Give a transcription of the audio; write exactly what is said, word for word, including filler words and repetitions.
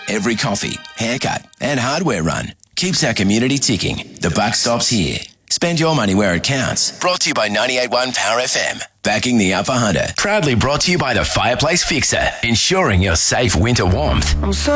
Every coffee, haircut and hardware run keeps our community ticking. The buck stops here. Spend your money where it counts. Brought to you by ninety-eight point one Power F M. Backing the Upper Hunter. Proudly brought to you by the Fireplace Fixer. Ensuring your safe winter warmth. I'm so